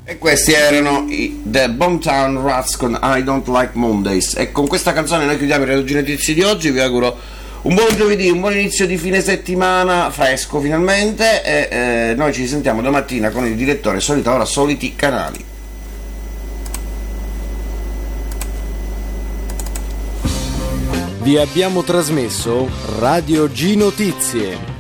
E questi erano i The Boomtown Rats con I Don't Like Mondays. E con questa canzone noi chiudiamo i Reduci Notizie di oggi. Vi auguro un buon giovedì, un buon inizio di fine settimana fresco finalmente. E noi ci sentiamo domattina con il direttore solita ora, soliti canali. Vi abbiamo trasmesso Radio G Notizie.